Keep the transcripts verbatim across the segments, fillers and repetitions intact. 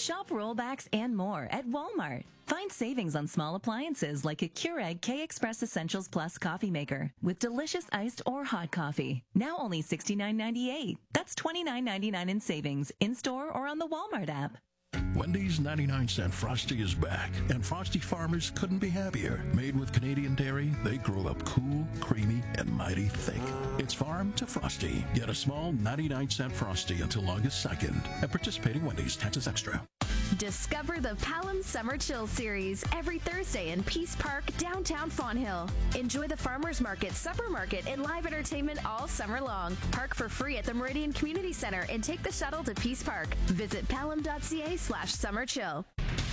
Shop rollbacks and more at Walmart. Find savings on small appliances like a Keurig K-Express Essentials Plus coffee maker with delicious iced or hot coffee. Now only sixty-nine ninety-eight. That's twenty-nine ninety-nine in savings in-store or on the Walmart app. Wendy's ninety-nine cent Frosty is back, and Frosty farmers couldn't be happier. Made with Canadian dairy, they grow up cool, creamy, and mighty thick. It's farm to Frosty. Get a small ninety-nine cent Frosty until August second at participating Wendy's. Taxes extra. Discover the Palam Summer Chill Series every Thursday in Peace Park, downtown Fonthill. Enjoy the Farmers Market, Supper Market, and live entertainment all summer long. Park for free at the Meridian Community Center and take the shuttle to Peace Park. Visit palam.ca slash summer chill.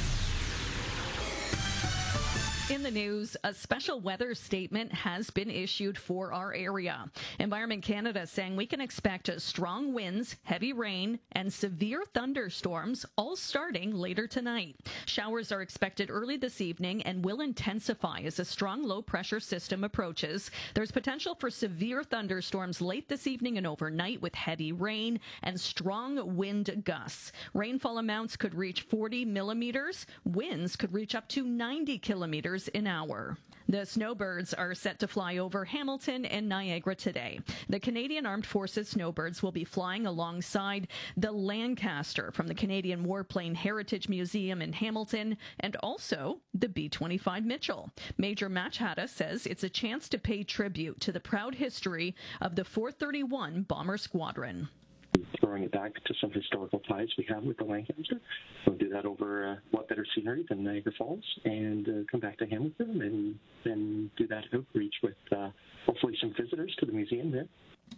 In the news, a special weather statement has been issued for our area. Environment Canada saying we can expect strong winds, heavy rain, and severe thunderstorms all starting later tonight. Showers are expected early this evening and will intensify as a strong low-pressure system approaches. There's potential for severe thunderstorms late this evening and overnight with heavy rain and strong wind gusts. Rainfall amounts could reach forty millimeters. Winds could reach up to ninety kilometers an hour. The snowbirds are set to fly over Hamilton and Niagara today. The Canadian Armed Forces snowbirds will be flying alongside the Lancaster from the Canadian Warplane Heritage Museum in Hamilton and also the B twenty-five Mitchell. Major Match Hatta says it's a chance to pay tribute to the proud history of the four thirty-one Bomber Squadron. Throwing it back to some historical ties we have with the Lancaster. We'll do that over uh, what better scenery than Niagara Falls, and uh, come back to Hamilton and then do that outreach with uh, hopefully some visitors to the museum there.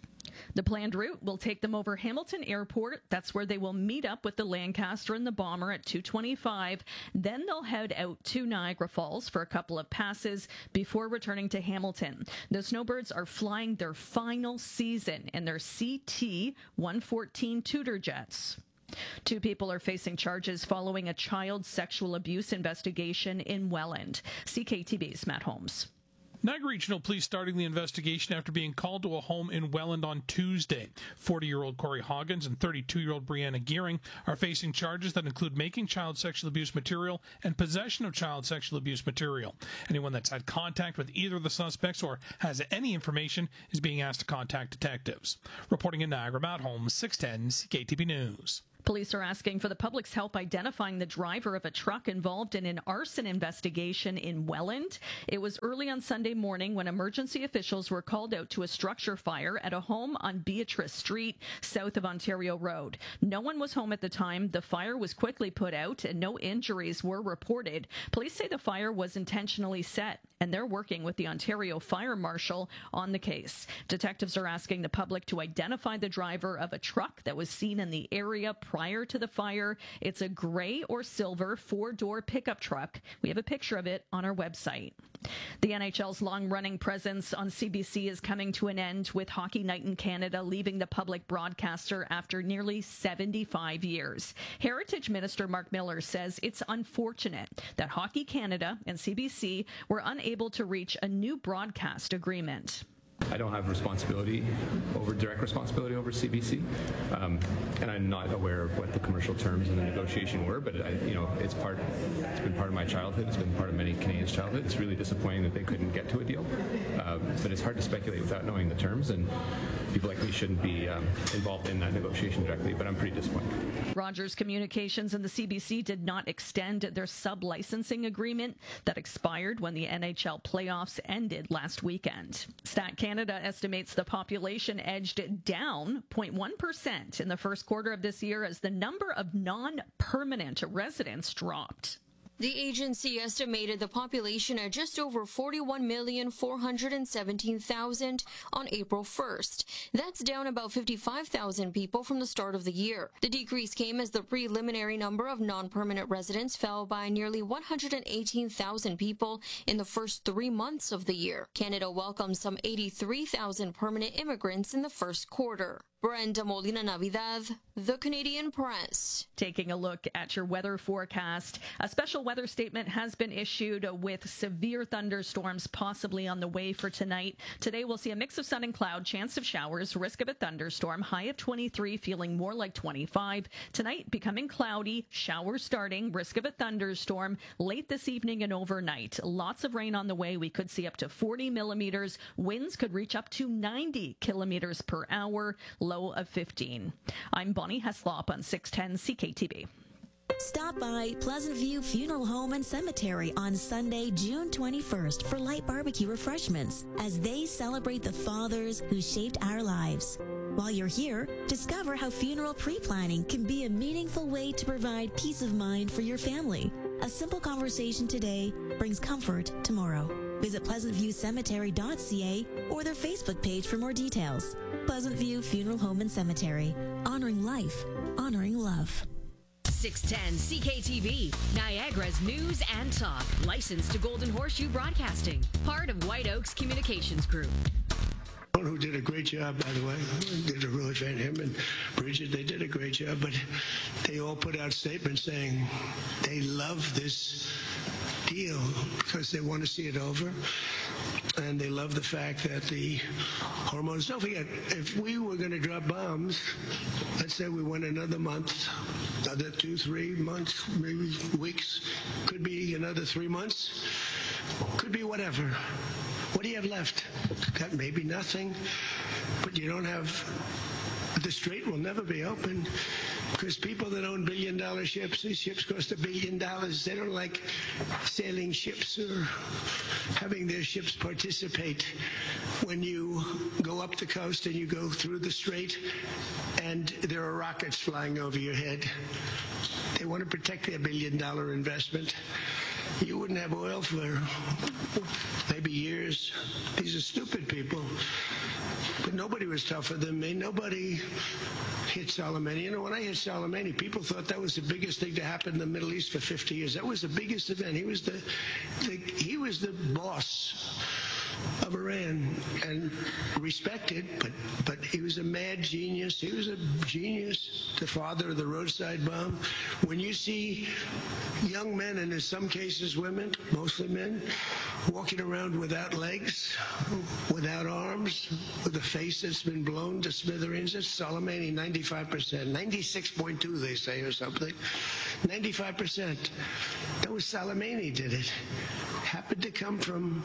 The planned route will take them over Hamilton Airport. That's where they will meet up with the Lancaster and the Bomber at two twenty-five. Then they'll head out to Niagara Falls for a couple of passes before returning to Hamilton. The snowbirds are flying their final season in their C T one fourteen Tudor jets. Two people are facing charges following a child sexual abuse investigation in Welland. C K T V's Matt Holmes. Niagara Regional Police starting the investigation after being called to a home in Welland on Tuesday. forty-year-old Corey Hoggins and thirty-two-year-old Brianna Gearing are facing charges that include making child sexual abuse material and possession of child sexual abuse material. Anyone that's had contact with either of the suspects or has any information is being asked to contact detectives. Reporting in Niagara, Matt Holmes, six ten C K T V News. Police are asking for the public's help identifying the driver of a truck involved in an arson investigation in Welland. It was early on Sunday morning when emergency officials were called out to a structure fire at a home on Beatrice Street, south of Ontario Road. No one was home at the time. The fire was quickly put out and no injuries were reported. Police say the fire was intentionally set, and they're working with the Ontario Fire Marshal on the case. Detectives are asking the public to identify the driver of a truck that was seen in the area prior to the fire. It's a gray or silver four-door pickup truck. We have a picture of it on our website. The N H L's long-running presence on C B C is coming to an end, with Hockey Night in Canada leaving the public broadcaster after nearly seventy-five years. Heritage Minister Mark Miller says it's unfortunate that Hockey Canada and C B C were unable to reach a new broadcast agreement. I don't have responsibility over direct responsibility over C B C, um, and I'm not aware of what the commercial terms in the negotiation were. But I, you know, it's part. It's been part of my childhood. It's been part of many Canadians' childhood. It's really disappointing that they couldn't get to a deal. Um, but it's hard to speculate without knowing the terms, and people like me shouldn't be um, involved in that negotiation directly. But I'm pretty disappointed. Rogers Communications and the C B C did not extend their sub-licensing agreement that expired when the N H L playoffs ended last weekend. Stat Canada estimates the population edged down zero point one percent in the first quarter of this year as the number of non-permanent residents dropped. The agency estimated the population at just over forty-one million four hundred seventeen thousand on April first. That's down about fifty-five thousand people from the start of the year. The decrease came as the preliminary number of non-permanent residents fell by nearly one hundred eighteen thousand people in the first three months of the year. Canada welcomed some eighty-three thousand permanent immigrants in the first quarter. Brenda Molina Navidad, The Canadian Press. Taking a look at your weather forecast, a special weather statement has been issued with severe thunderstorms possibly on the way for tonight. Today we'll see a mix of sun and cloud, chance of showers, risk of a thunderstorm, high of twenty-three, feeling more like twenty-five. Tonight becoming cloudy, showers starting, risk of a thunderstorm late this evening and overnight. Lots of rain on the way. We could see up to forty millimeters. Winds could reach up to ninety kilometers per hour, low of fifteen. I'm Bonnie Heslop on six ten C K T V. Stop by Pleasant View Funeral Home and Cemetery on Sunday, June twenty-first for light barbecue refreshments as they celebrate the fathers who shaped our lives. While you're here, discover how funeral pre-planning can be a meaningful way to provide peace of mind for your family. A simple conversation today brings comfort tomorrow. Visit pleasant view cemetery dot c a or their Facebook page for more details. Pleasant View Funeral Home and Cemetery, honoring life, honoring love. six ten C K T V, Niagara's news and talk. Licensed to Golden Horseshoe Broadcasting. Part of White Oaks Communications Group. Who did a great job, by the way. Did a really fan. Him and Bridget, they did a great job, but they all put out statements saying they love this deal because they want to see it over. And they love the fact that the hormones, don't forget, if we were going to drop bombs, let's say we went another month, another two, three months, maybe weeks, could be another three months, could be whatever. What do you have left? Got maybe nothing, but you don't have, the strait will never be open because people that own billion dollar ships, these ships cost a billion dollars. They don't like sailing ships or having their ships participate when you go up the coast and you go through the strait and there are rockets flying over your head. They want to protect their billion dollar investment. You wouldn't have oil for maybe years. These are stupid people. But nobody was tougher than me. Nobody hit Soleimani. You know, when I hit Soleimani, people thought that was the biggest thing to happen in the Middle East for fifty years. That was the biggest event. He was the, the he was the boss of Iran and respected, but but he was a mad genius. He was a genius, the father of the roadside bomb. When you see young men, and in some cases women, mostly men, walking around without legs, without arms, with a face that's been blown to smithereens, it's Soleimani, ninety-five percent, ninety-six point two they say or something, ninety-five percent. That was Soleimani did it. Happened to come from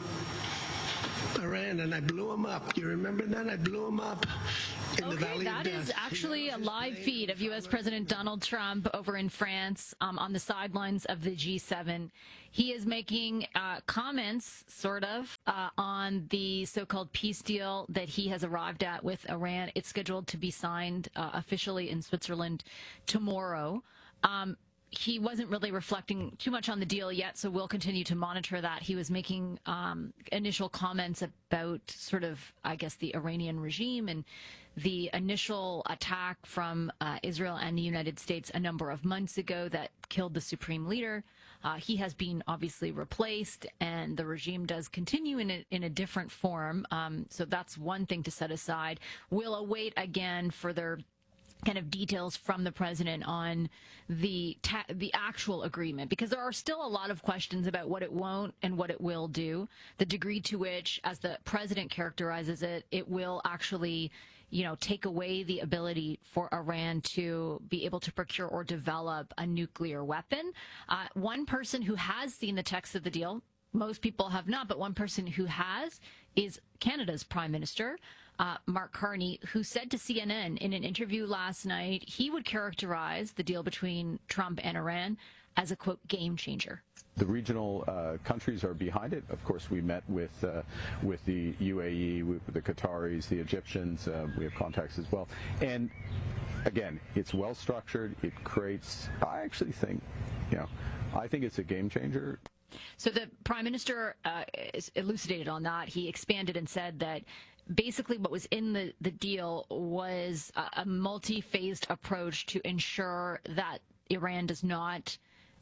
Iran, and I blew him up. You remember that? I blew him up in okay, the Valley that of Death. is actually a live feed of U S President Donald Trump over in France um, on the sidelines of the G seven. He is making uh, comments, sort of, uh, on the so-called peace deal that he has arrived at with Iran. It's scheduled to be signed uh, officially in Switzerland tomorrow. Um, He wasn't really reflecting too much on the deal yet, so we'll continue to monitor that. He was making um, initial comments about sort of, I guess, the Iranian regime and the initial attack from uh, Israel and the United States a number of months ago that killed the supreme leader. Uh, he has been obviously replaced, and the regime does continue in a, in a different form. Um, so that's one thing to set aside. We'll await again further kind of details from the president on the ta- the actual agreement, because there are still a lot of questions about what it won't and what it will do, the degree to which, as the president characterizes it, it will actually, you know, take away the ability for Iran to be able to procure or develop a nuclear weapon. Uh, one person who has seen the text of the deal, most people have not, but one person who has is Canada's Prime Minister, Uh, Mark Carney, who said to C N N in an interview last night he would characterize the deal between Trump and Iran as a, quote, game changer. The regional uh, countries are behind it. Of course, we met with uh, with the U A E, with the Qataris, the Egyptians. Uh, we have contacts as well. And again, it's well structured. It creates, I actually think, you know, I think it's a game changer. So the Prime Minister uh, elucidated on that. He expanded and said that basically what was in the, the deal was a, a multi-phased approach to ensure that Iran does not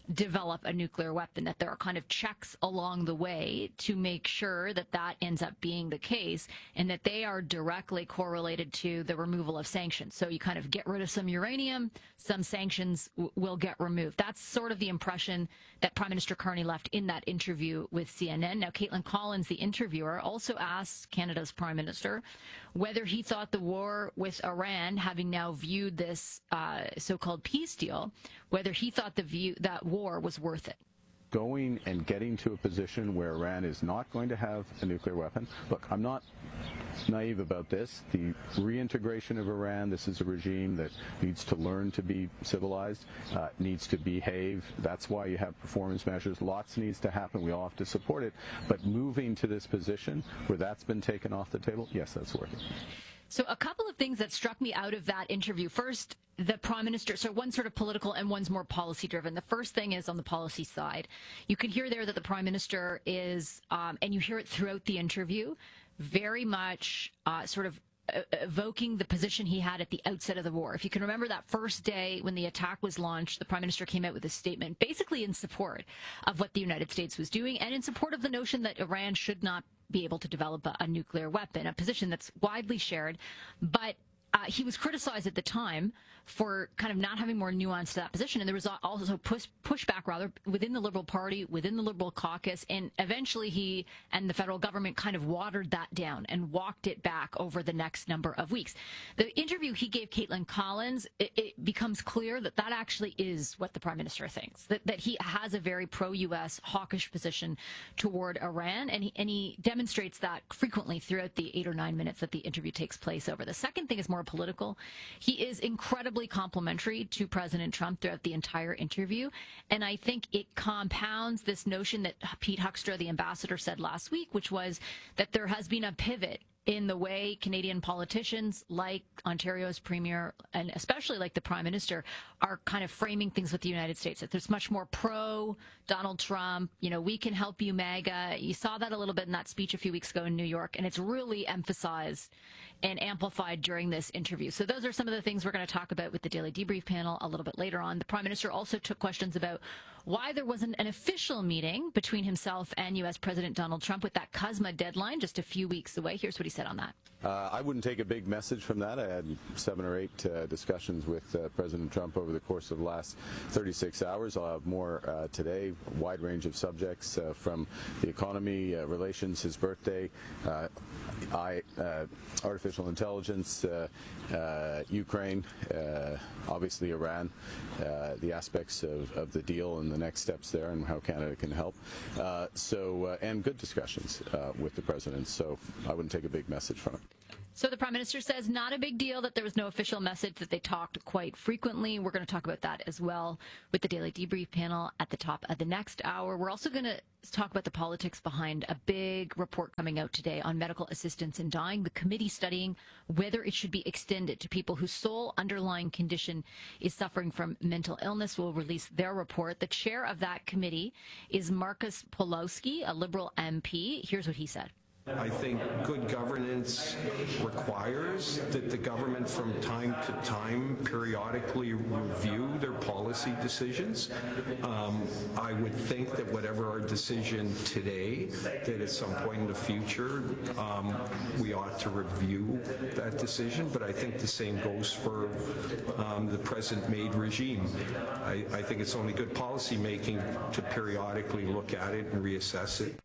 develop a nuclear weapon, that there are kind of checks along the way to make sure that that ends up being the case, and that they are directly correlated to the removal of sanctions. So you kind of get rid of some uranium, some sanctions w- will get removed. That's sort of the impression that Prime Minister Carney left in that interview with C N N. Now, Caitlin Collins, the interviewer, also asked Canada's Prime Minister whether he thought the war with Iran, having now viewed this uh, so-called peace deal, whether he thought the view that war was worth it. Going and getting to a position where Iran is not going to have a nuclear weapon. Look, I'm not naive about this. The reintegration of Iran, this is a regime that needs to learn to be civilized, uh, needs to behave. That's why you have performance measures. Lots needs to happen. We all have to support it. But moving to this position where that's been taken off the table, yes, that's worth it. So a couple of things that struck me out of that interview. First, the Prime Minister, so one's sort of political and one's more policy driven. The first thing is on the policy side. You can hear there that the Prime Minister is, um, and you hear it throughout the interview, very much uh, sort of evoking the position he had at the outset of the war. If you can remember that first day when the attack was launched, the Prime Minister came out with a statement basically in support of what the United States was doing and in support of the notion that Iran should not be able to develop a, a nuclear weapon, a position that's widely shared. But uh, he was criticized at the time for kind of not having more nuance to that position. And there was also push, pushback, rather, within the Liberal Party, within the Liberal caucus. And eventually he and the federal government kind of watered that down and walked it back over the next number of weeks. The interview he gave Caitlin Collins, it, it becomes clear that that actually is what the Prime Minister thinks, that, that he has a very pro-U S hawkish position toward Iran. And he, and he demonstrates that frequently throughout the eight or nine minutes that the interview takes place over. The second thing is more political. He is incredibly complimentary to President Trump throughout the entire interview. And I think it compounds this notion that Pete Huckstra, the ambassador, said last week, which was that there has been a pivot in the way Canadian politicians like Ontario's Premier and especially like the Prime Minister are kind of framing things with the United States. That there's much more pro Donald Trump, you know, we can help you, MAGA. You saw that a little bit in that speech a few weeks ago in New York, and it's really emphasized and amplified during this interview. So those are some of the things we're going to talk about with the Daily Debrief panel a little bit later on. The Prime Minister also took questions about why there wasn't an official meeting between himself and U S President Donald Trump with that C U S M A deadline just a few weeks away. Here's what he said on that. Uh, I wouldn't take a big message from that. I had seven or eight uh, discussions with uh, President Trump over the course of the last thirty-six hours. I'll have more uh, today, a wide range of subjects uh, from the economy, uh, relations, his birthday, uh, I, uh, artificial intelligence, uh, uh, Ukraine, uh, obviously Iran, uh, the aspects of, of the deal and the next steps there and how Canada can help. Uh, so, uh, and good discussions uh, with the President. So I wouldn't take a big message from it. So the Prime Minister says not a big deal that there was no official message, that they talked quite frequently. We're going to talk about that as well with the Daily Debrief panel at the top of the next hour. We're also going to talk about the politics behind a big report coming out today on medical assistance in dying. The committee studying whether it should be extended to people whose sole underlying condition is suffering from mental illness will release their report. The chair of that committee is Marcus Pawlowski, a Liberal M P. Here's what he said. I think good governance requires that the government from time to time periodically review their policy decisions. Um, I would think that whatever our decision today, that at some point in the future um, we ought to review that decision, but I think the same goes for um, the present-made regime. I, I think it's only good policy making to periodically look at it and reassess it.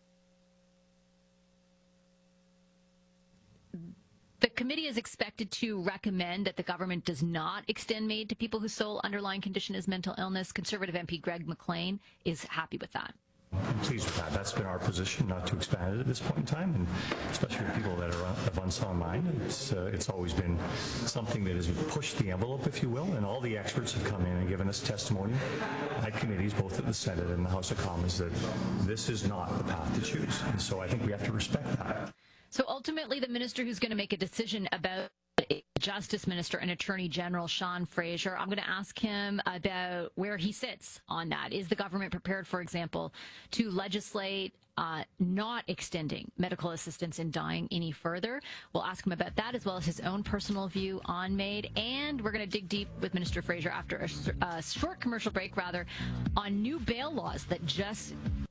The committee is expected to recommend that the government does not extend MAID to people whose sole underlying condition is mental illness. Conservative M P Greg McLean is happy with that. I'm pleased with that. That's been our position, not to expand it at this point in time, and especially for people that are of unsound mind. It's, uh, it's always been something that has pushed the envelope, if you will, and all the experts have come in and given us testimony at committees, both at the Senate and the House of Commons, that this is not the path to choose. And so I think we have to respect that. So ultimately, the minister who's going to make a decision about Justice Minister and Attorney General Sean Fraser, I'm going to ask him about where he sits on that. Is the government prepared, for example, to legislate uh, not extending medical assistance in dying any further. We'll ask him about that, as well as his own personal view on MAID. And we're going to dig deep with Minister Fraser after a, a short commercial break, rather, on new bail laws that just...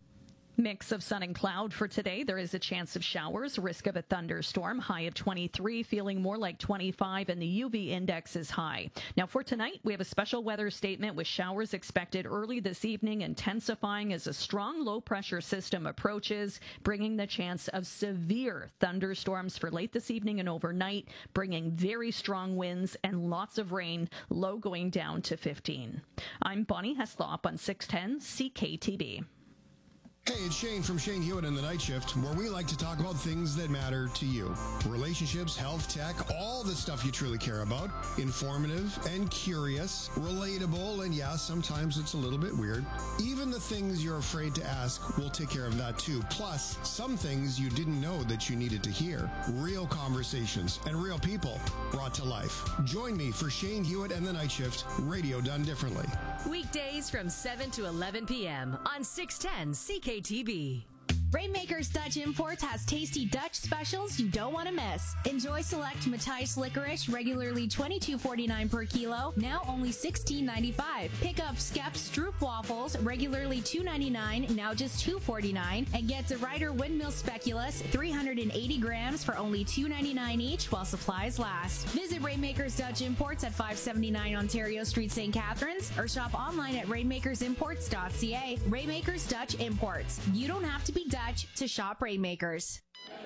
Mix of sun and cloud for today. There is a chance of showers, risk of a thunderstorm, high of twenty-three, feeling more like twenty-five, and the U V index is high. Now for tonight, we have a special weather statement with showers expected early this evening, intensifying as a strong low pressure system approaches, bringing the chance of severe thunderstorms for late this evening and overnight, bringing very strong winds and lots of rain, low going down to fifteen. I'm Bonnie Heslop on six ten C K T B. Hey, it's Shane from Shane Hewitt and the Night Shift, where we like to talk about things that matter to you. Relationships, health, tech, all the stuff you truly care about. Informative and curious, relatable, and yeah, sometimes it's a little bit weird. Even the things you're afraid to ask, we'll take care of that too. Plus, some things you didn't know that you needed to hear. Real conversations and real people brought to life. Join me for Shane Hewitt and the Night Shift, radio done differently. Weekdays from seven to eleven p.m. on six ten C K T B. Rainmakers Dutch Imports has tasty Dutch specials you don't want to miss. Enjoy select Matthijs licorice, regularly twenty-two forty-nine per kilo, now only sixteen ninety-five. Pick up Skep Stroop waffles, regularly two ninety-nine, now just two forty-nine, and get the Ryder Windmill Speculoos, three hundred eighty grams for only two ninety-nine each while supplies last. Visit Rainmakers Dutch Imports at five seventy-nine Ontario Street, Saint Catharines, or shop online at rainmakers imports dot c a. Rainmakers Dutch Imports. You don't have to be Dutch to shop Rainmakers.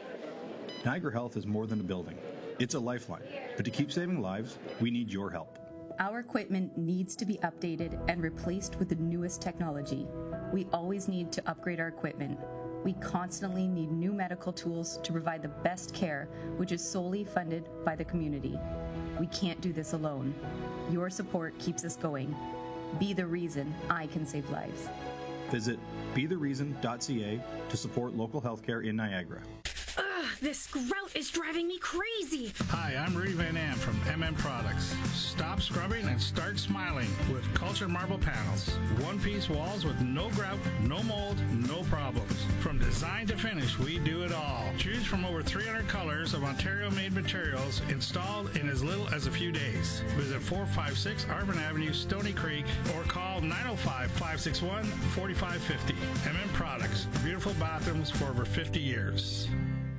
Niagara Health is more than a building. It's a lifeline. But to keep saving lives, we need your help. Our equipment needs to be updated and replaced with the newest technology. We always need to upgrade our equipment. We constantly need new medical tools to provide the best care, which is solely funded by the community. We can't do this alone. Your support keeps us going. Be the reason I can save lives. Visit be the reason dot c a to support local healthcare in Niagara. Ugh, this grout is driving me crazy. Hi, I'm Rudy Van Am from M M Products. Stop scrubbing and start smiling with Culture Marble Panels. One-piece walls with no grout, no mold, no problems. From design to finish, we do it all. Choose from over three hundred colors of Ontario-made materials installed in as little as a few days. Visit four five six Arvin Avenue, Stony Creek, or call nine oh five, five six one, four five five zero. M M Products, beautiful bathrooms for over fifty years.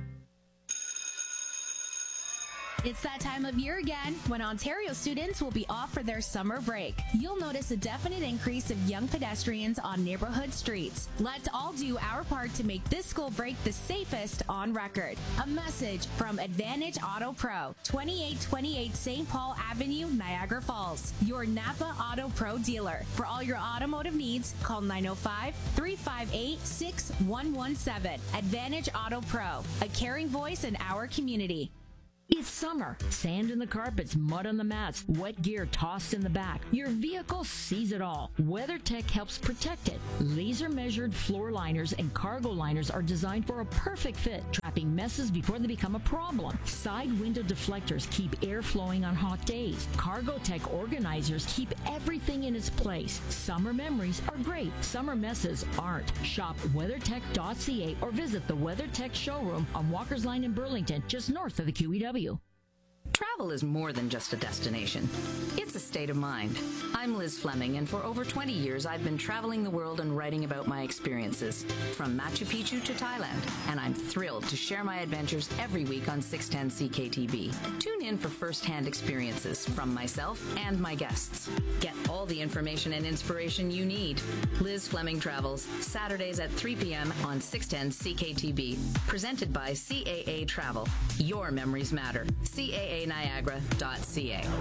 It's that time of year again when Ontario students will be off for their summer break. You'll notice a definite increase of young pedestrians on neighborhood streets. Let's all do our part to make this school break the safest on record. A message from Advantage Auto Pro, twenty-eight twenty-eight Saint Paul Avenue, Niagara Falls, your Napa Auto Pro dealer. For all your automotive needs, call nine oh five, three five eight, six one one seven. Advantage Auto Pro, a caring voice in our community. It's summer. Sand in the carpets, mud on the mats, wet gear tossed in the back. Your vehicle sees it all. WeatherTech helps protect it. Laser-measured floor liners and cargo liners are designed for a perfect fit, trapping messes before they become a problem. Side window deflectors keep air flowing on hot days. Cargotech organizers keep everything in its place. Summer memories are great. Summer messes aren't. Shop weathertech dot c a or visit the WeatherTech showroom on Walker's Line in Burlington, just north of the Q E W. Travel is more than just a destination. It's a state of mind. I'm Liz Fleming, and for over twenty years, I've been traveling the world and writing about my experiences, from Machu Picchu to Thailand, and I'm thrilled to share my adventures every week on six ten C K T B. Tune in for first-hand experiences from myself and my guests. Get all the information and inspiration you need. Liz Fleming Travels, Saturdays at three p.m. on six ten C K T B. Presented by C A A Travel. Your memories matter. C A A Niagara dot c a.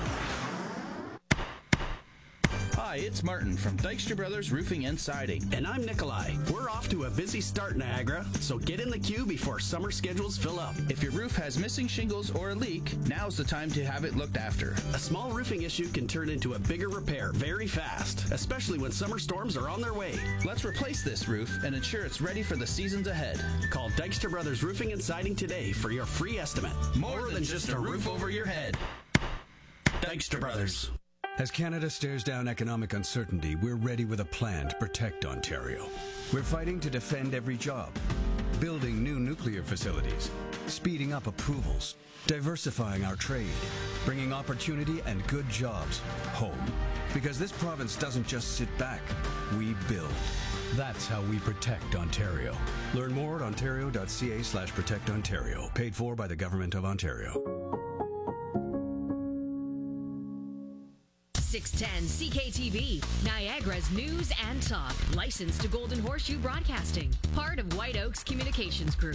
Hi, it's Martin from Dykstra Brothers Roofing and Siding. And I'm Nikolai. We're off to a busy start, Niagara, so get in the queue before summer schedules fill up. If your roof has missing shingles or a leak, now's the time to have it looked after. A small roofing issue can turn into a bigger repair very fast, especially when summer storms are on their way. Let's replace this roof and ensure it's ready for the seasons ahead. Call Dykstra Brothers Roofing and Siding today for your free estimate. More, More than, than just a roof over your head. Dykstra Brothers. As Canada stares down economic uncertainty, we're ready with a plan to protect Ontario. We're fighting to defend every job, building new nuclear facilities, speeding up approvals, diversifying our trade, bringing opportunity and good jobs home. Because this province doesn't just sit back, we build. That's how we protect Ontario. Learn more at ontario.ca slash protect Ontario. Paid for by the Government of Ontario. six ten C K T V, Niagara's news and talk. Licensed to Golden Horseshoe Broadcasting. Part of White Oaks Communications Group.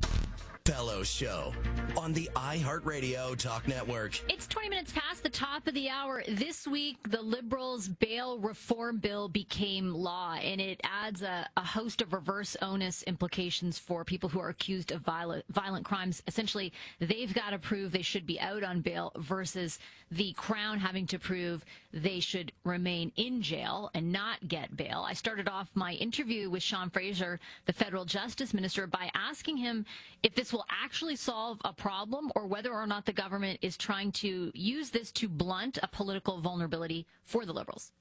Fellow Show on the iHeartRadio Talk Network. It's twenty minutes past the top of the hour. This week, the Liberals' bail reform bill became law, and it adds a, a host of reverse onus implications for people who are accused of violent, violent crimes. Essentially, they've got to prove they should be out on bail versus the Crown having to prove they should remain in jail and not get bail. I started off my interview with Sean Fraser, the federal justice minister, by asking him if this will actually solve a problem or whether or not the government is trying to use this to blunt a political vulnerability for the Liberals.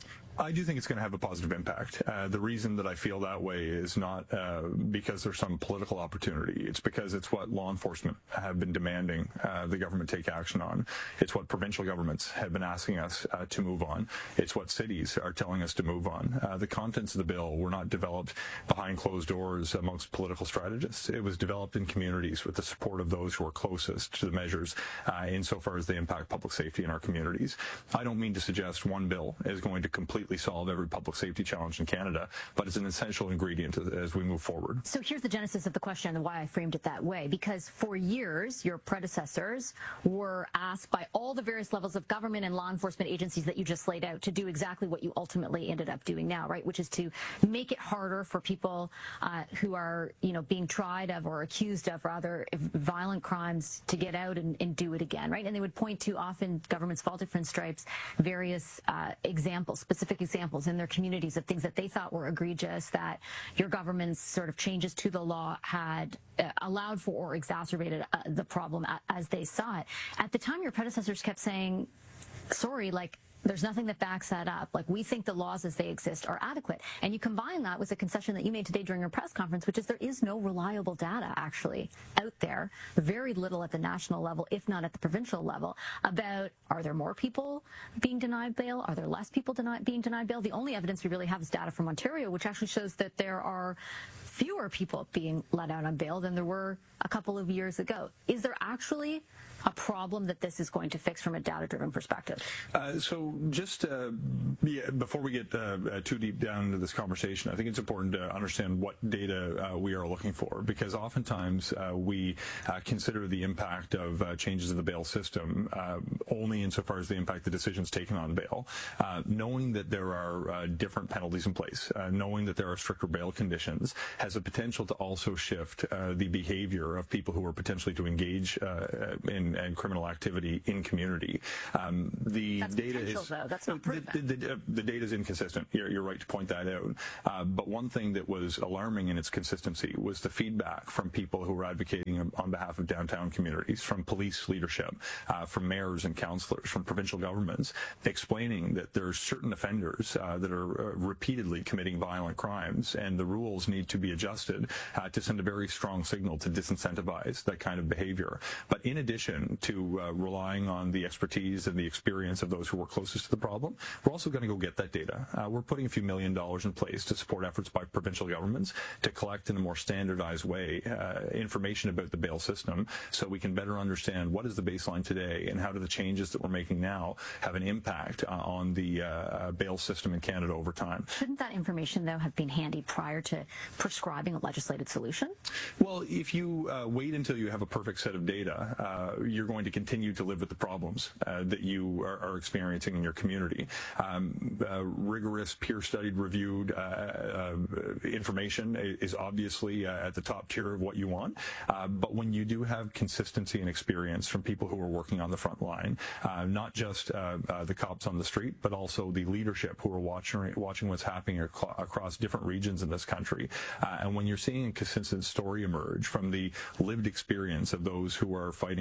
I do think it's going to have a positive impact. Uh, the reason that I feel that way is not uh, because there's some political opportunity. It's because it's what law enforcement have been demanding uh, the government take action on. It's what provincial governments have been asking us uh, to move on. It's what cities are telling us to move on. Uh, the contents of the bill were not developed behind closed doors amongst political strategists. It was developed in communities with the support of those who are closest to the measures uh, insofar as they impact public safety in our communities. I don't mean to suggest one bill is going to completely solve every public safety challenge in Canada, but it's an essential ingredient as we move forward. So here's the genesis of the question and why I framed it that way. Because for years, your predecessors were asked by all the various levels of government and law enforcement agencies that you just laid out to do exactly what you ultimately ended up doing now, right? Which is to make it harder for people uh, who are, you know, being tried of or accused of rather violent crimes to get out and, and do it again, right? And they would point to often governments of all different stripes, various uh, examples, specific examples in their communities of things that they thought were egregious, that your government's sort of changes to the law had uh, allowed for or exacerbated uh, the problem as they saw it. At the time, your predecessors kept saying, sorry, like, there's nothing that backs that up. Like, we think the laws as they exist are adequate. And you combine that with a concession that you made today during your press conference, which is there is no reliable data actually out there, very little at the national level, if not at the provincial level, about are there more people being denied bail? Are there less people deni- being denied bail? The only evidence we really have is data from Ontario, which actually shows that there are fewer people being let out on bail than there were a couple of years ago. Is there actually a problem that this is going to fix from a data-driven perspective? Uh, so just uh, yeah, before we get uh, too deep down into this conversation, I think it's important to understand what data uh, we are looking for, because oftentimes uh, we uh, consider the impact of uh, changes in the bail system uh, only insofar as they impact the decisions taken on bail. Uh, knowing that there are uh, different penalties in place, uh, knowing that there are stricter bail conditions, has a potential to also shift uh, the behavior of people who are potentially to engage uh, in and criminal activity in community. Um, the That's data is though. That's not proven. the, the, the data is inconsistent. You're, you're right to point that out. Uh, but one thing that was alarming in its consistency was the feedback from people who were advocating on behalf of downtown communities, from police leadership, uh, from mayors and councillors, from provincial governments, explaining that there are certain offenders uh, that are uh, repeatedly committing violent crimes, and the rules need to be adjusted uh, to send a very strong signal to disincentivize that kind of behavior. But in addition to uh, relying on the expertise and the experience of those who were closest to the problem, we're also going to go get that data. Uh, we're putting a few million dollars in place to support efforts by provincial governments to collect in a more standardized way uh, information about the bail system, so we can better understand what is the baseline today and how do the changes that we're making now have an impact uh, on the uh, bail system in Canada over time. Shouldn't that information, though, have been handy prior to prescribing a legislated solution? Well, if you uh, wait until you have a perfect set of data, uh, you're going to continue to live with the problems uh, that you are, are experiencing in your community. Um, uh, rigorous, peer-studied, reviewed uh, uh, information is obviously uh, at the top tier of what you want. Uh, but when you do have consistency and experience from people who are working on the front line, uh, not just uh, uh, the cops on the street, but also the leadership who are watching watching what's happening ac- across different regions in this country. Uh, and when you're seeing a consistent story emerge from the lived experience of those who are fighting crime on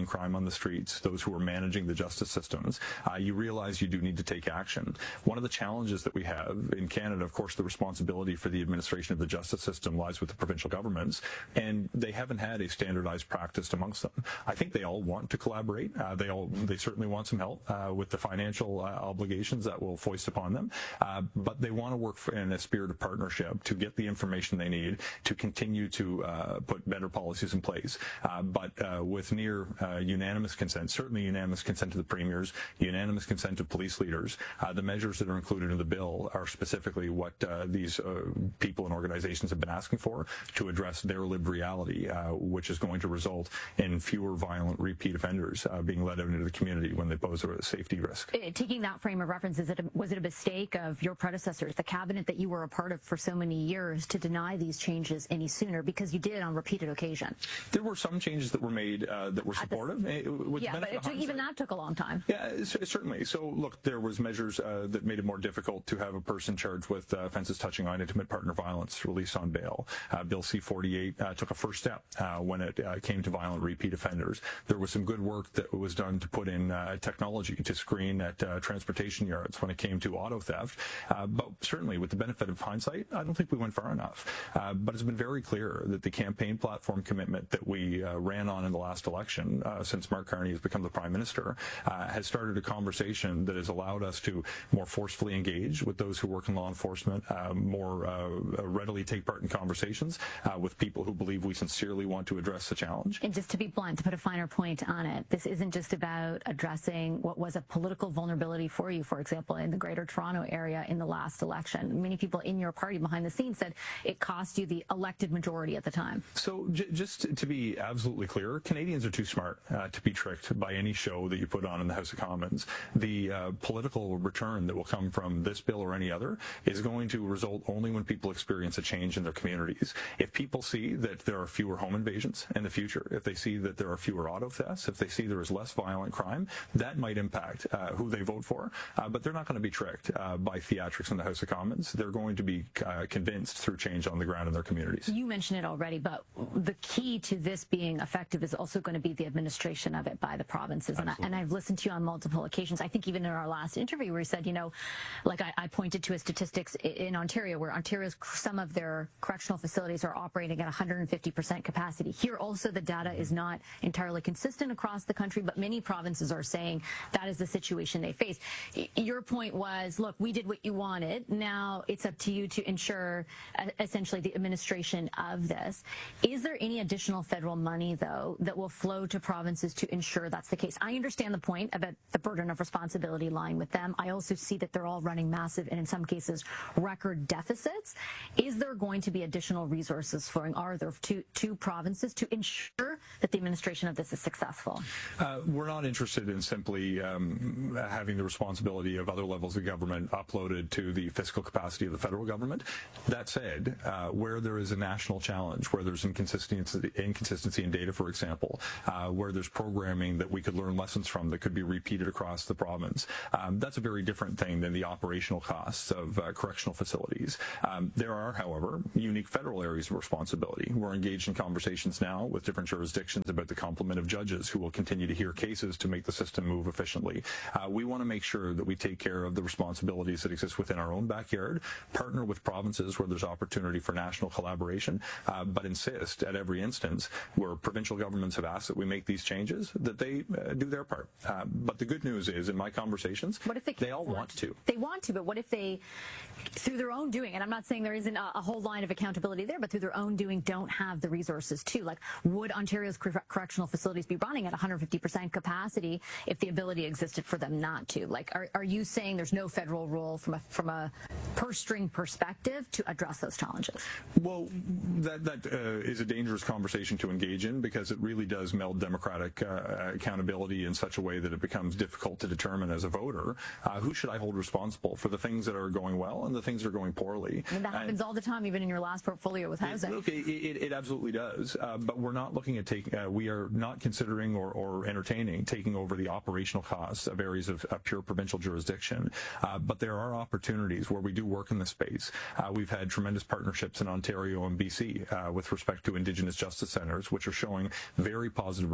on the streets, those who are managing the justice systems, uh, you realize you do need to take action. One of the challenges that we have in Canada, of course, the responsibility for the administration of the justice system lies with the provincial governments, and they haven't had a standardized practice amongst them. I think they all want to collaborate. Uh, they all, they certainly want some help uh, with the financial uh, obligations that will foist upon them, uh, but they want to work for, in a spirit of partnership to get the information they need to continue to uh, put better policies in place. Uh, but uh, with near uh, unanimous consent, certainly unanimous consent to the premiers, unanimous consent of police leaders, uh, the measures that are included in the bill are specifically what uh, these uh, people and organizations have been asking for to address their lived reality, uh, which is going to result in fewer violent repeat offenders uh, being let out into the community when they pose a safety risk. Taking that frame of reference, is it a, was it a mistake of your predecessors, the cabinet that you were a part of for so many years, to deny these changes any sooner? Because you did on repeated occasion. There were some changes that were made uh, that were supportive. The, with yeah, but it took, even that took a long time. Yeah, certainly. So, look, there was measures uh, that made it more difficult to have a person charged with uh, offences touching on intimate partner violence released on bail. Uh, Bill C forty-eight uh, took a first step uh, when it uh, came to violent repeat offenders. There was some good work that was done to put in uh, technology to screen at uh, transportation yards when it came to auto theft. Uh, but certainly, with the benefit of hindsight, I don't think we went far enough. Uh, but it's been very clear that the campaign platform commitment that we uh, ran on in the last election, uh, since Mark Carney has become the Prime Minister, uh, has started a conversation that has allowed us to more forcefully engage with those who work in law enforcement, uh, more uh, readily take part in conversations uh, with people who believe we sincerely want to address the challenge. And just to be blunt, to put a finer point on it, this isn't just about addressing what was a political vulnerability for you, for example, in the Greater Toronto area in the last election. Many people in your party behind the scenes said it cost you the elected majority at the time. So j just to be absolutely clear, Canadians are too smart uh, to be tricked by any show that you put on in the House of Commons. The uh, political return that will come from this bill or any other is going to result only when people experience a change in their communities. If people see that there are fewer home invasions in the future, if they see that there are fewer auto thefts, if they see there is less violent crime, that might impact uh, who they vote for. Uh, but they're not going to be tricked uh, by theatrics in the House of Commons. They're going to be uh, convinced through change on the ground in their communities. You mentioned it already, but the key to this being effective is also going to be the administration of it by the provinces. And, I, and I've listened to you on multiple occasions. I think even in our last interview where you said, you know, like I, I pointed to a statistics in Ontario where Ontario's, some of their correctional facilities are operating at one hundred fifty percent capacity. Here also the data is not entirely consistent across the country, but many provinces are saying that is the situation they face. Your point was, look, we did what you wanted. Now it's up to you to ensure uh, essentially the administration of this. Is there any additional federal money, though, that will flow to provinces to ensure that's the case? I understand the point about the burden of responsibility lying with them. I also see that they're all running massive and in some cases record deficits. Is there going to be additional resources flowing, are there, to, to provinces to ensure that the administration of this is successful? Uh, we're not interested in simply um, having the responsibility of other levels of government uploaded to the fiscal capacity of the federal government. That said, uh, where there is a national challenge, where there's inconsistency, inconsistency in data, for example, uh, where there's programming that we could learn lessons from that could be repeated across the province, um, that's a very different thing than the operational costs of uh, correctional facilities. Um, there are, however, unique federal areas of responsibility. We're engaged in conversations now with different jurisdictions about the complement of judges who will continue to hear cases to make the system move efficiently. Uh, we want to make sure that we take care of the responsibilities that exist within our own backyard, partner with provinces where there's opportunity for national collaboration, uh, but insist at every instance where provincial governments have asked that we make these changes, that they uh, do their part. Uh, but the good news is, in my conversations, what if they, they all want to. They want to, but what if they, through their own doing, and I'm not saying there isn't a, a whole line of accountability there, but through their own doing don't have the resources to? Like, would Ontario's cor correctional facilities be running at one hundred fifty percent capacity if the ability existed for them not to? Like, are, are you saying there's no federal role from a, from a purse string perspective to address those challenges? Well, that, that uh, is a dangerous conversation to engage in because it really does meld democratic uh, accountability in such a way that it becomes difficult to determine as a voter uh, who should I hold responsible for the things that are going well and the things that are going poorly. I mean, that happens and, all the time, even in your last portfolio with housing. Look, it, it, it absolutely does, uh, but we're not looking at taking, uh, we are not considering or, or entertaining taking over the operational costs of areas of uh, pure provincial jurisdiction, uh, but there are opportunities where we do work in this space. Uh, we've had tremendous partnerships in Ontario and B C uh, with respect to Indigenous justice centres, which are showing very positive returns to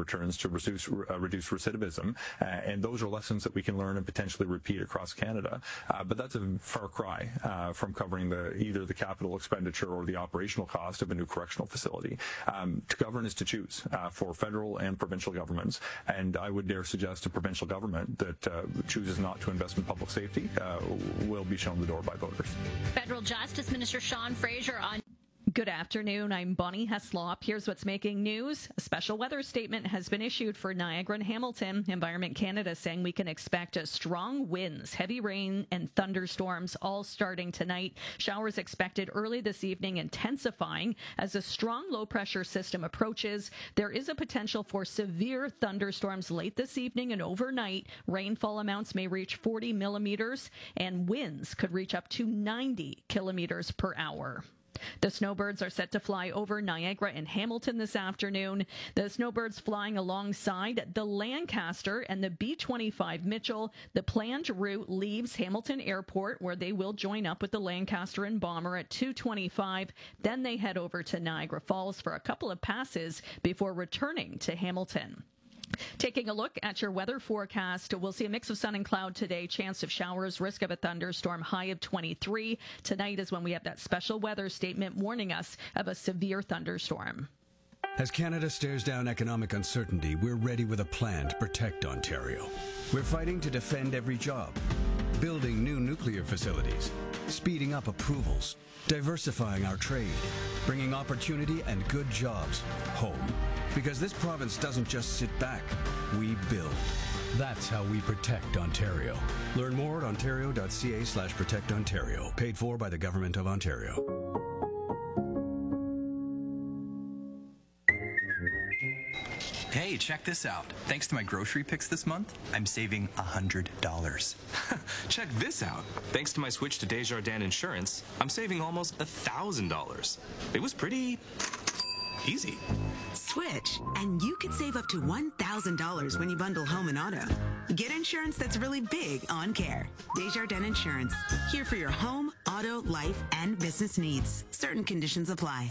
to reduce, uh, reduce recidivism. Uh, and those are lessons that we can learn and potentially repeat across Canada. Uh, but that's a far cry uh, from covering the either the capital expenditure or the operational cost of a new correctional facility. Um, to govern is to choose uh, for federal and provincial governments. And I would dare suggest a provincial government that uh, chooses not to invest in public safety uh, will be shown the door by voters. Federal Justice Minister Sean Fraser on... Good afternoon. I'm Bonnie Heslop. Here's what's making news. A special weather statement has been issued for Niagara and Hamilton. Environment Canada saying we can expect strong winds, heavy rain, and thunderstorms all starting tonight. Showers expected early this evening, intensifying as a strong low-pressure system approaches. There is a potential for severe thunderstorms late this evening and overnight. Rainfall amounts may reach forty millimeters, and winds could reach up to ninety kilometers per hour. The snowbirds are set to fly over Niagara and Hamilton this afternoon. The snowbirds flying alongside the Lancaster and the B twenty-five Mitchell. The planned route leaves Hamilton Airport, where they will join up with the Lancaster and Bomber at two twenty-five. Then they head over to Niagara Falls for a couple of passes before returning to Hamilton. Taking a look at your weather forecast, we'll see a mix of sun and cloud today, chance of showers, risk of a thunderstorm, high of twenty-three. Tonight is when we have that special weather statement warning us of a severe thunderstorm. As Canada stares down economic uncertainty, we're ready with a plan to protect Ontario. We're fighting to defend every job, building new nuclear facilities, speeding up approvals, diversifying our trade, bringing opportunity and good jobs home. Because this province doesn't just sit back, we build. That's how we protect Ontario. Learn more at ontario.ca slash protect Ontario. Paid for by the Government of Ontario. Hey, check this out. Thanks to my grocery picks this month, I'm saving one hundred dollars. Check this out. Thanks to my switch to Desjardins Insurance, I'm saving almost one thousand dollars. It was pretty easy. Switch, and you could save up to one thousand dollars when you bundle home and auto. Get insurance that's really big on care. Desjardins Insurance, here for your home, auto, life, and business needs. Certain conditions apply.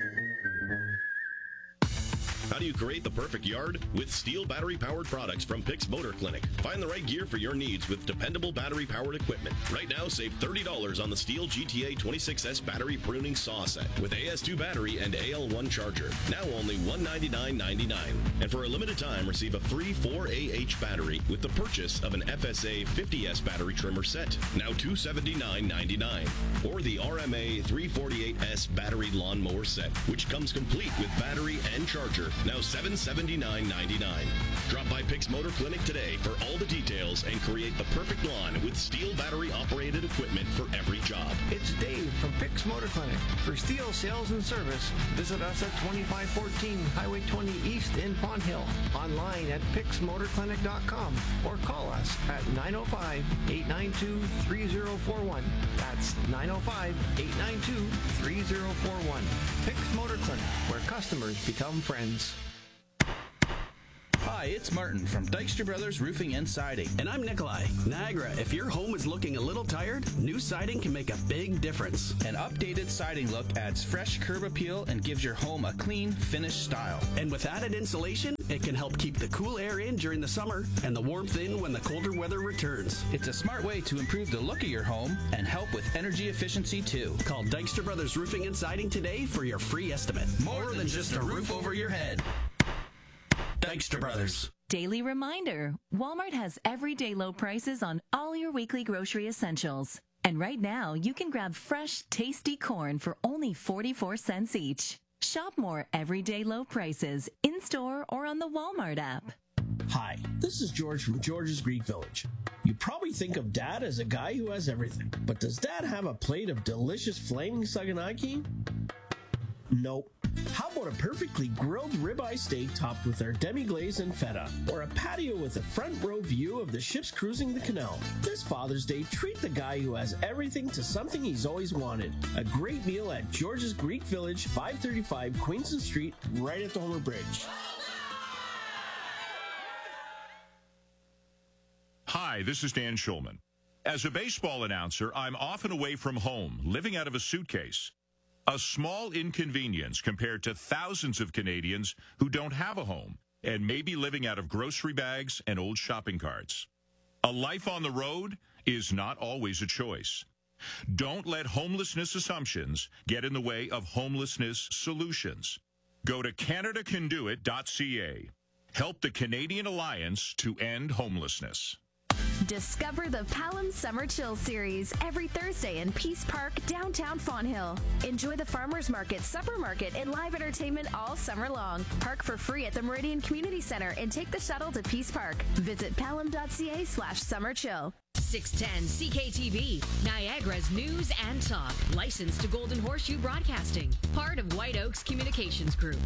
How do you create the perfect yard? With Steel battery-powered products from Pix Motor Clinic. Find the right gear for your needs with dependable battery-powered equipment. Right now, save thirty dollars on the Steel G T A twenty-six S battery pruning saw set with A S two battery and A L one charger. Now only one hundred ninety-nine ninety-nine. And for a limited time, receive a free four A H battery with the purchase of an F S A fifty S battery trimmer set. Now two hundred seventy-nine ninety-nine. Or the R M A three forty-eight S battery lawnmower set, which comes complete with battery and charger. Now seven hundred seventy-nine ninety-nine. Drop by Pix Motor Clinic today for all the details and create the perfect lawn with Steel battery-operated equipment for every job. It's Dave from Pix Motor Clinic. For Steel sales and service, visit us at twenty-five fourteen Highway twenty East in Fonthill. Online at pix motor clinic dot com or call us at nine oh five, eight nine two, three oh four one. That's nine oh five, eight nine two, three oh four one. Pix Motor Clinic, where customers become friends. Hi, it's Martin from Dykstra Brothers Roofing and Siding. And I'm Nikolai. Niagara, if your home is looking a little tired, new siding can make a big difference. An updated siding look adds fresh curb appeal and gives your home a clean, finished style. And with added insulation, it can help keep the cool air in during the summer and the warmth in when the colder weather returns. It's a smart way to improve the look of your home and help with energy efficiency too. Call Dykstra Brothers Roofing and Siding today for your free estimate. More, More than, than just a roof over your head. Dykstra Brothers. Daily reminder, Walmart has everyday low prices on all your weekly grocery essentials. And right now, you can grab fresh, tasty corn for only forty-four cents each. Shop more everyday low prices in-store or on the Walmart app. Hi, this is George from George's Greek Village. You probably think of Dad as a guy who has everything. But does Dad have a plate of delicious flaming saganaki? Nope. How about a perfectly grilled ribeye steak topped with our demi-glaze and feta? Or a patio with a front row view of the ships cruising the canal? This Father's Day, treat the guy who has everything to something he's always wanted. A great meal at George's Greek Village, five thirty-five Queenston Street, right at the Homer Bridge. Hi, this is Dan Schulman. As a baseball announcer, I'm often away from home, living out of a suitcase. A small inconvenience compared to thousands of Canadians who don't have a home and maybe living out of grocery bags and old shopping carts. A life on the road is not always a choice. Don't let homelessness assumptions get in the way of homelessness solutions. Go to canada can do it dot c a. Help the Canadian Alliance to end homelessness. Discover the Palam Summer Chill Series every Thursday in Peace Park, downtown Fonthill. Enjoy the farmers market, supper market, and live entertainment all summer long. Park for free at the Meridian Community Center and take the shuttle to Peace Park. Visit palam dot c a slash summer chill. six ten C K T V, Niagara's news and talk. Licensed to Golden Horseshoe Broadcasting. Part of White Oaks Communications Group.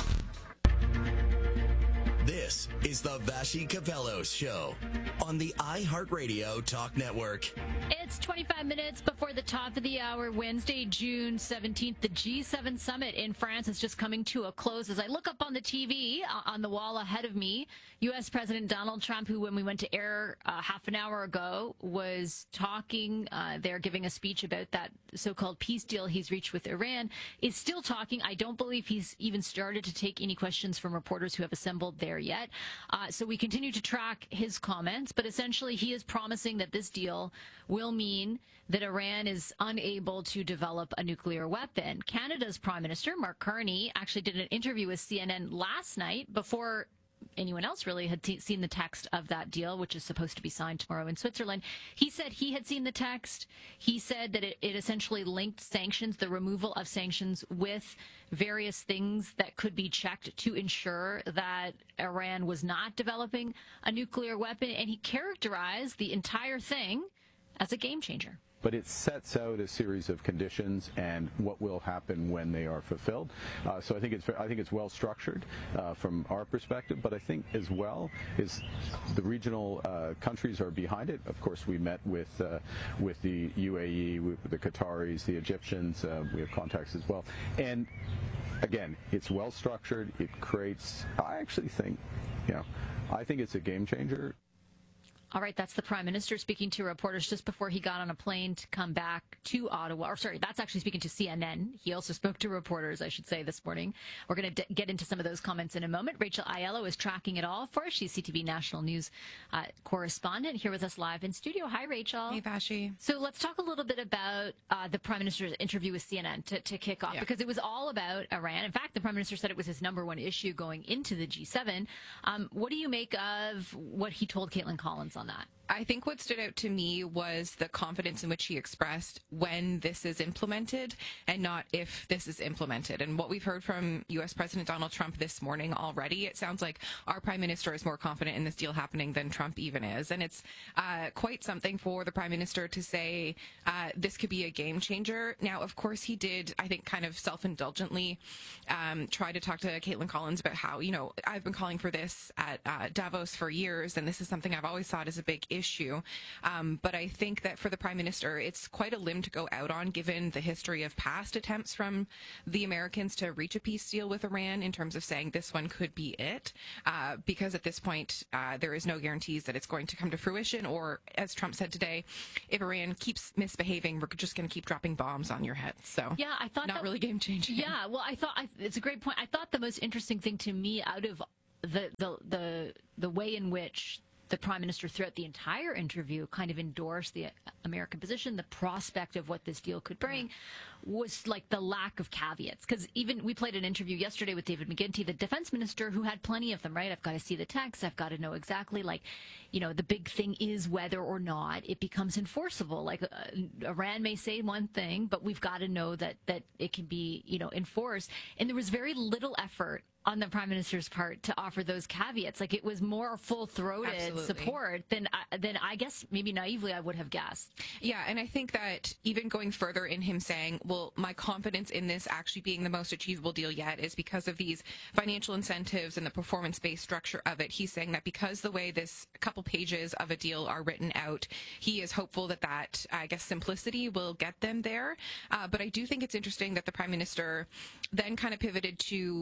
This is the Vashi Capello Show on the iHeartRadio Talk Network. It's twenty-five minutes before the top of the hour, Wednesday, June seventeenth. The G seven summit in France is just coming to a close. As I look up on the T V, uh, on the wall ahead of me, U S President Donald Trump, who when we went to air uh, half an hour ago, was talking uh, there, giving a speech about that so-called peace deal he's reached with Iran, is still talking. I don't believe he's even started to take any questions from reporters who have assembled there yet. Uh, so we continue to track his comments, but essentially he is promising that this deal will mean that Iran is unable to develop a nuclear weapon. Canada's Prime Minister, Mark Carney, actually did an interview with C N N last night before anyone else really had t- seen the text of that deal, which is supposed to be signed tomorrow in Switzerland. He said he had seen the text. He said that it, it essentially linked sanctions, the removal of sanctions, with various things that could be checked to ensure that Iran was not developing a nuclear weapon. And he characterized the entire thing as a game changer. But it sets out a series of conditions and what will happen when they are fulfilled. Uh, so I think it's I think it's well structured uh, from our perspective. But I think as well is the regional uh, countries are behind it. Of course, we met with uh, with the U A E, with the Qataris, the Egyptians. Uh, we have contacts as well. And again, it's well structured. It creates. I actually think, you know, I think it's a game changer. All right, that's the Prime Minister speaking to reporters just before he got on a plane to come back to Ottawa. Or sorry, that's actually speaking to C N N. He also spoke to reporters, I should say, this morning. We're going to d- get into some of those comments in a moment. Rachel Aiello is tracking it all for us. She's C T V National News uh, correspondent here with us live in studio. Hi, Rachel. Hey, Vashi. So let's talk a little bit about uh, the Prime Minister's interview with C N N to, to kick off, yeah. because it was all about Iran. In fact, the Prime Minister said it was his number one issue going into the G seven. Um, what do you make of what he told Caitlin Collins on that? I think what stood out to me was the confidence in which he expressed when this is implemented and not if this is implemented. And what we've heard from U S President Donald Trump this morning already, it sounds like our Prime Minister is more confident in this deal happening than Trump even is. And it's uh, quite something for the Prime Minister to say uh, this could be a game changer. Now, of course, he did, I think, kind of self-indulgently um, try to talk to Caitlin Collins about how, you know, I've been calling for this at uh, Davos for years, and this is something I've always thought is a big issue. Um, but I think that for the Prime Minister, it's quite a limb to go out on, given the history of past attempts from the Americans to reach a peace deal with Iran in terms of saying this one could be it. Uh, because at this point, uh, there is no guarantees that it's going to come to fruition, or as Trump said today, if Iran keeps misbehaving, we're just going to keep dropping bombs on your head. So yeah, I thought not that, really game changing. Yeah, well, I thought I, it's a great point. I thought the most interesting thing to me out of the the the, the way in which the Prime Minister throughout the entire interview kind of endorsed the American position, the prospect of what this deal could bring, was like the lack of caveats. Because even we played an interview yesterday with David McGuinty, the defense minister, who had plenty of them, right? I've got to see the text. I've got to know exactly, like, you know, the big thing is whether or not it becomes enforceable. Like uh, Iran may say one thing, but we've got to know that, that it can be, you know, enforced. And there was very little effort on the Prime Minister's part to offer those caveats. Like, it was more full-throated Absolutely. support than I, than I guess maybe naively I would have guessed. Yeah, and I think that even going further in him saying, well, my confidence in this actually being the most achievable deal yet is because of these financial incentives and the performance-based structure of it. He's saying that because the way this couple pages of a deal are written out, he is hopeful that that, I guess, simplicity will get them there. Uh, but I do think it's interesting that the Prime Minister then kind of pivoted to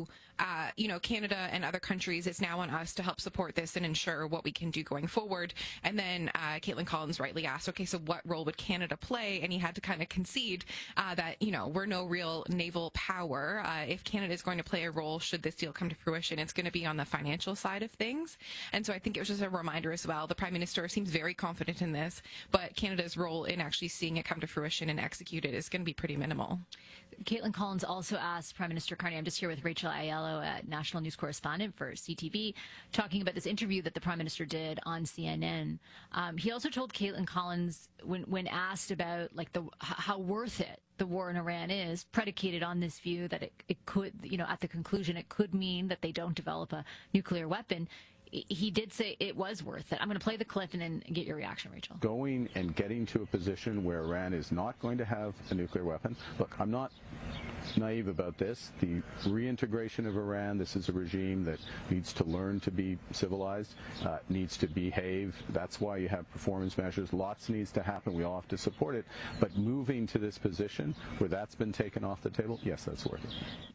uh, you know, Canada and other countries, it's now on us to help support this and ensure what we can do going forward. And then uh, Caitlin Collins rightly asked, okay, so what role would Canada play? And he had to kind of concede uh, that, you know, we're no real naval power. Uh, if Canada is going to play a role, should this deal come to fruition, it's going to be on the financial side of things. And so I think it was just a reminder as well. The Prime Minister seems very confident in this, but Canada's role in actually seeing it come to fruition and execute it is going to be pretty minimal. Caitlin Collins also asked Prime Minister Carney, I'm just here with Rachel Aiello, a national news correspondent for C T V, talking about this interview that the Prime Minister did on C N N. Um, he also told Caitlin Collins, when, when asked about like the how worth it the war in Iran is, predicated on this view that it, it could, you know, at the conclusion, it could mean that they don't develop a nuclear weapon. He did say it was worth it. I'm going to play the clip and then get your reaction, Rachel. Going and getting to a position where Iran is not going to have a nuclear weapon. Look, I'm not naive about this. The reintegration of Iran, this is a regime that needs to learn to be civilized, uh, needs to behave. That's why you have performance measures. Lots needs to happen. We all have to support it. But moving to this position where that's been taken off the table, yes, that's worth it.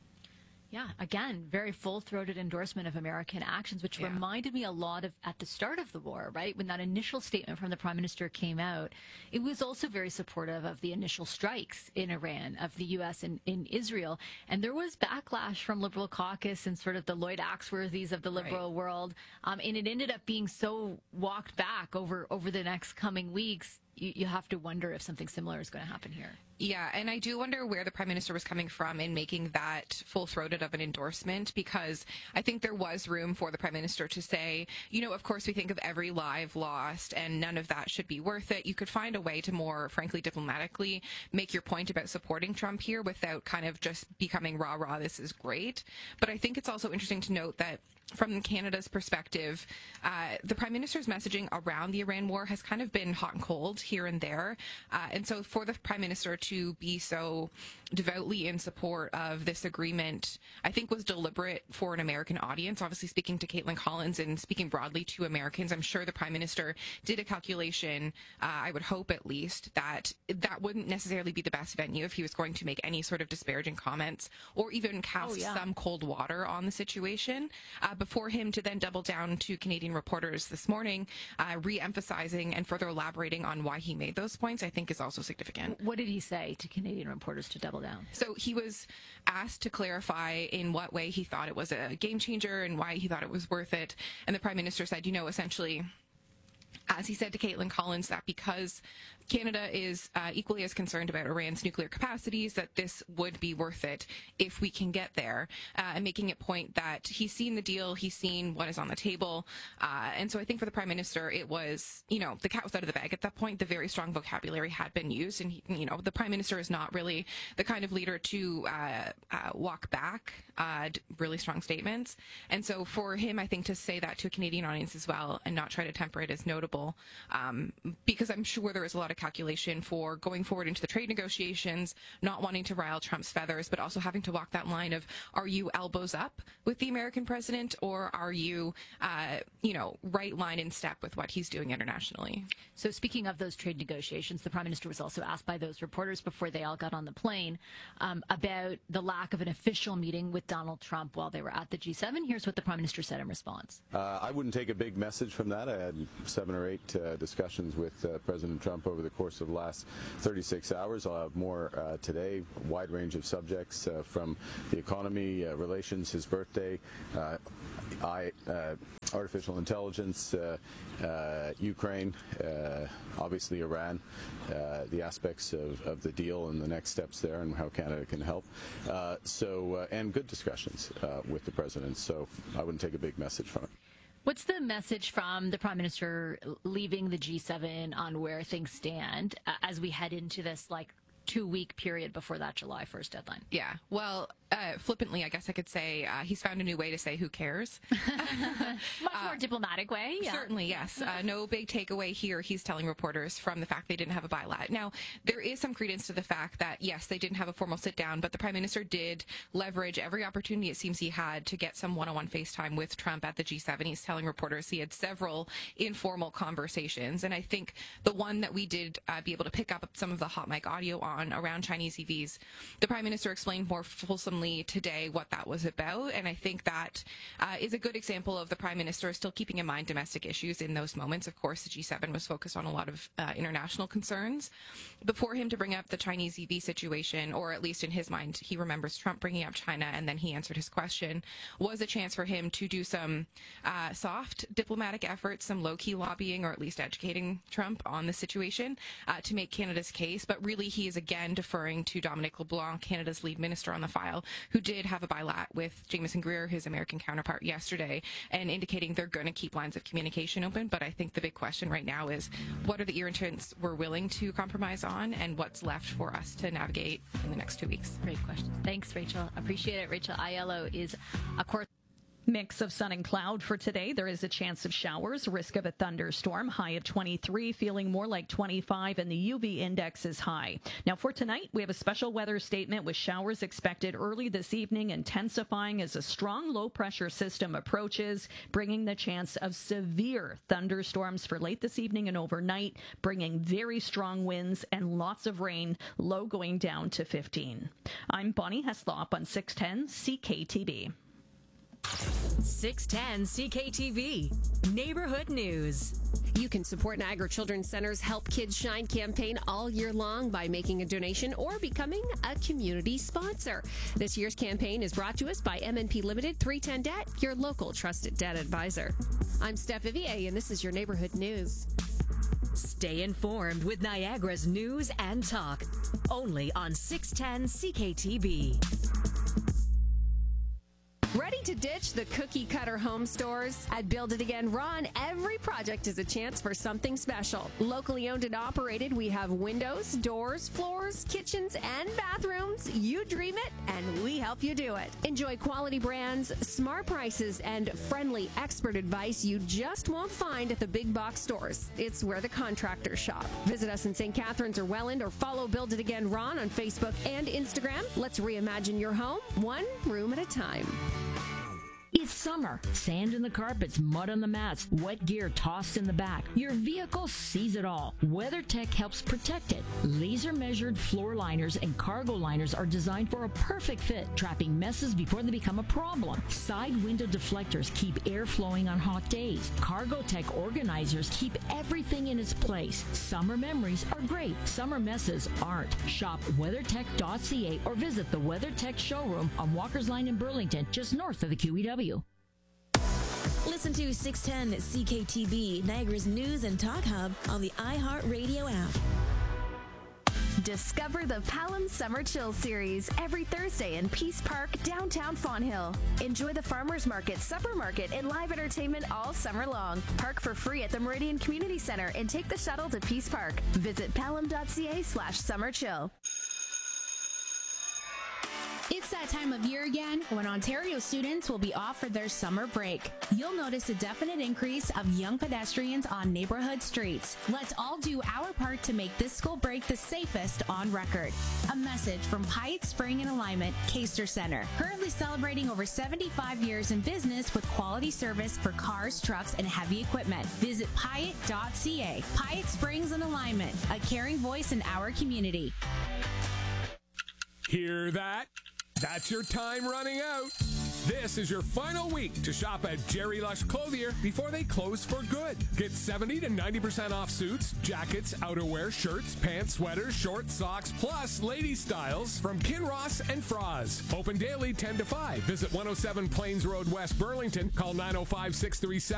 Yeah, again, very full-throated endorsement of American actions, which yeah. reminded me a lot of at the start of the war, right? When that initial statement from the Prime Minister came out, it was also very supportive of the initial strikes in Iran, of the U S in, in Israel. And there was backlash from Liberal caucus and sort of the Lloyd Axworthys of the liberal right. world. Um, and it ended up being so walked back over, over the next coming weeks. You, you have to wonder if something similar is going to happen here. Yeah, and I do wonder where the Prime Minister was coming from in making that full-throated of an endorsement, because I think there was room for the Prime Minister to say, you know, of course we think of every life lost and none of that should be worth it. You could find a way to more, frankly, diplomatically make your point about supporting Trump here without kind of just becoming rah-rah, this is great. But I think it's also interesting to note that from Canada's perspective, uh, the Prime Minister's messaging around the Iran war has kind of been hot and cold here and there. Uh, and so for the Prime Minister to be so devoutly in support of this agreement, I think was deliberate for an American audience. Obviously, speaking to Caitlin Collins and speaking broadly to Americans, I'm sure the Prime Minister did a calculation, uh, I would hope at least, that that wouldn't necessarily be the best venue if he was going to make any sort of disparaging comments or even cast oh, yeah. some cold water on the situation. Uh, before him to then double down to Canadian reporters this morning, uh, re-emphasizing and further elaborating on why he made those points, I think is also significant. What did he say to Canadian reporters to double down? So he was asked to clarify in what way he thought it was a game changer and why he thought it was worth it. And the Prime Minister said, you know, essentially, as he said to Caitlin Collins, that because Canada is uh, equally as concerned about Iran's nuclear capacities, that this would be worth it if we can get there, uh, and making it point that he's seen the deal, he's seen what is on the table. Uh, and so I think for the Prime Minister, it was, you know, the cat was out of the bag at that point. The very strong vocabulary had been used. And, he, you know, the Prime Minister is not really the kind of leader to uh, uh, walk back uh, really strong statements. And so for him, I think to say that to a Canadian audience as well and not try to temper it is notable, um, because I'm sure there is a lot of calculation for going forward into the trade negotiations, not wanting to rile Trump's feathers, but also having to walk that line of, are you elbows up with the American president, or are you, uh, you know, right line in step with what he's doing internationally? So speaking of those trade negotiations, the Prime Minister was also asked by those reporters before they all got on the plane um, about the lack of an official meeting with Donald Trump while they were at the G seven. Here's what the Prime Minister said in response. Uh, I wouldn't take a big message from that. I had seven or eight uh, discussions with uh, President Trump over the course of the last thirty-six hours. I'll have more uh, today, a wide range of subjects uh, from the economy, uh, relations, his birthday, uh, I, uh, artificial intelligence, uh, uh, Ukraine, uh, obviously Iran, uh, the aspects of, of the deal and the next steps there and how Canada can help. Uh, so, uh, and good discussions uh, with the President. So I wouldn't take a big message from it. What's the message from the Prime Minister leaving the G seven on where things stand uh, as we head into this, like, two-week period before that July first deadline? Yeah, well, uh, flippantly, I guess I could say uh, he's found a new way to say who cares. Much more uh, diplomatic way. Yeah. Certainly, yes. Uh, no big takeaway here, he's telling reporters, from the fact they didn't have a bilat. Now, there is some credence to the fact that, yes, they didn't have a formal sit-down, but the Prime Minister did leverage every opportunity it seems he had to get some one-on-one FaceTime with Trump at the G seven. He's telling reporters he had several informal conversations, and I think the one that we did uh, be able to pick up some of the hot mic audio on on around Chinese E Vs. The Prime Minister explained more fulsomely today what that was about, and I think that uh, is a good example of the Prime Minister still keeping in mind domestic issues in those moments. Of course, the G seven was focused on a lot of uh, international concerns. But for him to bring up the Chinese E V situation, or at least in his mind, he remembers Trump bringing up China, and then he answered his question, was a chance for him to do some uh, soft diplomatic efforts, some low-key lobbying, or at least educating Trump on the situation uh, to make Canada's case. But really, he is again deferring to Dominic LeBlanc, Canada's lead minister on the file, who did have a bilat with Jameson Greer, his American counterpart, yesterday, and indicating they're going to keep lines of communication open. But I think the big question right now is, what are the irritants we're willing to compromise on, and what's left for us to navigate in the next two weeks? Great questions. Thanks, Rachel. Appreciate it. Rachel Aiello is a course. Mix of sun and cloud for today. There is a chance of showers, risk of a thunderstorm, high of twenty-three, feeling more like twenty-five, and the U V index is high. Now for tonight, we have a special weather statement with showers expected early this evening, intensifying as a strong low pressure system approaches, bringing the chance of severe thunderstorms for late this evening and overnight, bringing very strong winds and lots of rain, low going down to fifteen. I'm Bonnie Heslop on six ten C K T V. six ten C K T V Neighborhood News. You can support Niagara Children's Center's Help Kids Shine campaign all year long by making a donation or becoming a community sponsor. This year's campaign is brought to us by M N P Limited three ten Debt, your local trusted debt advisor. I'm Steph Vivier, and this is your Neighborhood News. Stay informed with Niagara's news and talk, only on six ten C K T V. Ready to ditch the cookie cutter home stores? At Build It Again Ron, every project is a chance for something special. Locally owned and operated, we have windows, doors, floors, kitchens, and bathrooms. You dream it, and we help you do it. Enjoy quality brands, smart prices, and friendly expert advice you just won't find at the big box stores. It's where the contractors shop. Visit us in Saint Catharines or Welland, or follow Build It Again Ron on Facebook and Instagram. Let's reimagine your home, one room at a time. It's summer. Sand in the carpets, mud on the mats, wet gear tossed in the back. Your vehicle sees it all. WeatherTech helps protect it. Laser-measured floor liners and cargo liners are designed for a perfect fit, trapping messes before they become a problem. Side window deflectors keep air flowing on hot days. Cargotech organizers keep everything in its place. Summer memories are great. Summer messes aren't. Shop weathertech dot c a or visit the WeatherTech showroom on Walker's Line in Burlington, just north of the Q E W. Listen to six ten C K T V, Niagara's news and talk hub, on the iHeartRadio app. Discover the Palom Summer Chill Series every Thursday in Peace Park, downtown Fonthill. Enjoy the farmers market, supper market, and live entertainment all summer long. Park for free at the Meridian Community Center and take the shuttle to Peace Park. Visit palom dot c a slash summer chill. It's that time of year again when Ontario students will be offered their summer break. You'll notice a definite increase of young pedestrians on neighborhood streets. Let's all do our part to make this school break the safest on record. A message from Pyatt Spring and Alignment, Caster Center. Currently celebrating over seventy-five years in business with quality service for cars, trucks, and heavy equipment. Visit pyatt dot c a. Pyatt Springs and Alignment, a caring voice in our community. Hear that? That's your time running out. This is your final week to shop at Jerry Lush Clothier before they close for good. Get seventy to ninety percent off suits, jackets, outerwear, shirts, pants, sweaters, shorts, socks, plus lady styles from Kinross and Froz. Open daily ten to five. Visit one oh seven Plains Road, West Burlington. Call nine oh five, six three seven